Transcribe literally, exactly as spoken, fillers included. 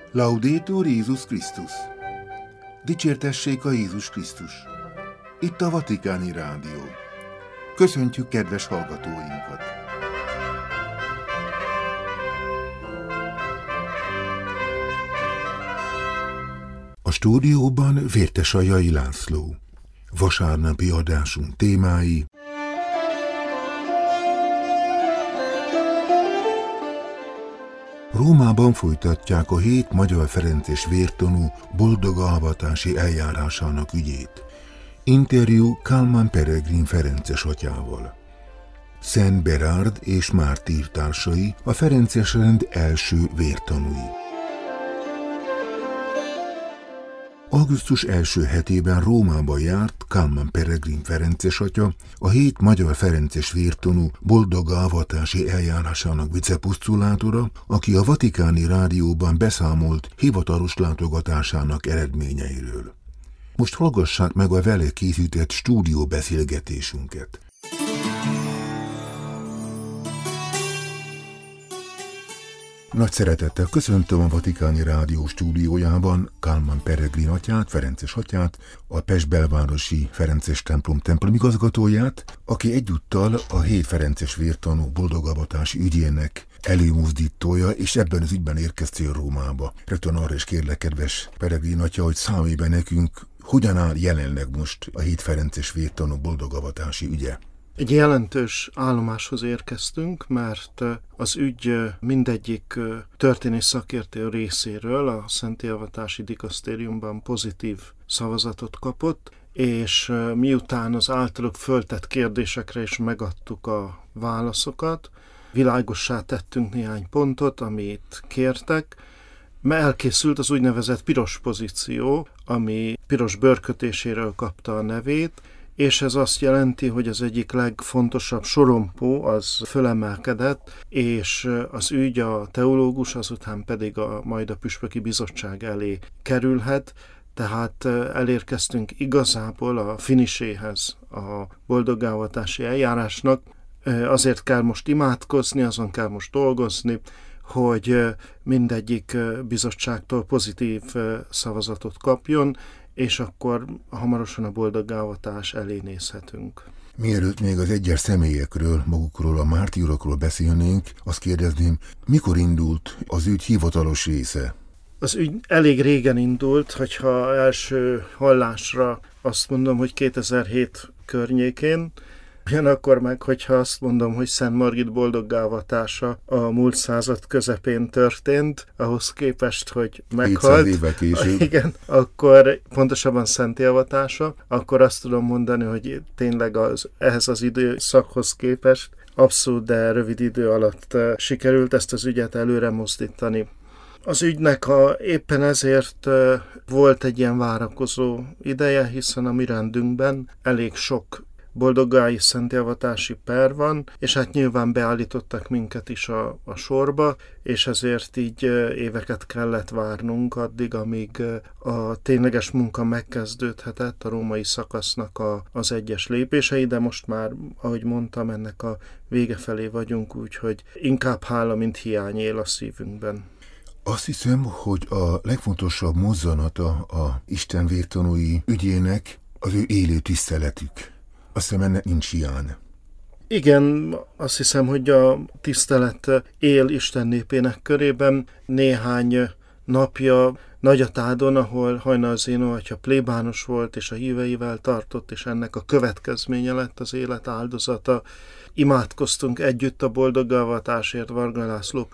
Laudetur Jézus Krisztus! Dicsértessék a Jézus Krisztus! Itt a Vatikáni Rádió. Köszöntjük kedves hallgatóinkat! A stúdióban Vértesajai László. Vasárnapi adásunk témái: Rómában folytatják a hét magyar ferences vértanú boldogaalvatási eljárásának ügyét. Interjú Kálmán Peregrin ferences atyával. Szent Berárd és mártír társai, a ferences rend első vértanúi. Augusztus első hetében Rómában járt Kálmán Peregrin ferences atya, a hét magyar ferences vértanú boldogaalvatási eljárásának vicepusztulátora, aki a Vatikáni Rádióban beszámolt hivatalos látogatásának eredményeiről. Most hallgassák meg a vele készített stúdióbeszélgetésünket. Nagy szeretettel köszöntöm a Vatikáni Rádió stúdiójában Kálmán Peregrin atyát, ferences atyát, a Pest belvárosi ferences templom templomigazgatóját, aki egyúttal a hét ferences vértanú boldogaalvatási ügyének előmozdítója, és ebben az ügyben érkeztél Rómába. Rögtön arra is kérlek, kedves Peregrin atya, hogy számolj be nekünk, hogyan áll jelenleg most a hét ferences vértanú boldogaalvatási ügye. Egy jelentős állomáshoz érkeztünk, mert az ügy mindegyik történész szakértő részéről a Szentélvatási Dikasztériumban pozitív szavazatot kapott, és miután az általuk föltett kérdésekre is megadtuk a válaszokat, világossá tettünk néhány pontot, amit kértek, mert elkészült az úgynevezett piros pozíció, ami piros bőrkötéséről kapta a nevét, és ez azt jelenti, hogy az egyik legfontosabb sorompó az fölemelkedett, és az ügy a teológus, azután pedig a, majd a püspöki bizottság elé kerülhet, tehát elérkeztünk igazából a finiséhez a boldogálvatási eljárásnak. Azért kell most imádkozni, azon kell most dolgozni, hogy mindegyik bizottságtól pozitív szavazatot kapjon, és akkor hamarosan a boldogálvatás elé nézhetünk. Mielőtt még az egyes személyekről, magukról, a mártírokról beszélnénk, azt kérdezném, mikor indult az ügy hivatalos része? Az ügy elég régen indult, hogyha első hallásra azt mondom, hogy kétezer-hét környékén, ugyanakkor meg, hogyha azt mondom, hogy Szent Margit boldogálvatása a múlt század közepén történt, ahhoz képest, hogy meghalt, évvel később. Igen, akkor pontosabban Szentélvatása, akkor azt tudom mondani, hogy tényleg az, ehhez az időszakhoz képest abszolút, de rövid idő alatt sikerült ezt az ügyet előre mozdítani. Az ügynek a, éppen ezért volt egy ilyen várakozó ideje, hiszen a mi rendünkben elég sok boldoggái szentélvatási per van, és hát nyilván beállítottak minket is a, a sorba, és ezért így éveket kellett várnunk addig, amíg a tényleges munka megkezdődhetett, a római szakasznak a, az egyes lépései, de most már, ahogy mondtam, ennek a vége felé vagyunk, úgyhogy inkább hála, mint hiány él a szívünkben. Azt hiszem, hogy a legfontosabb mozzanata a Isten vértanúi ügyének az ő élő tiszteletük. Azt hiszem, ennek nincs hiány. Igen, azt hiszem, hogy a tisztelet él Isten népének körében. Néhány napja Nagyatádon, ahol Hajnal Zénó atya plébános volt, és a híveivel tartott, és ennek a következménye lett az élet áldozata. Imádkoztunk együtt a boldogálvatásért Varga László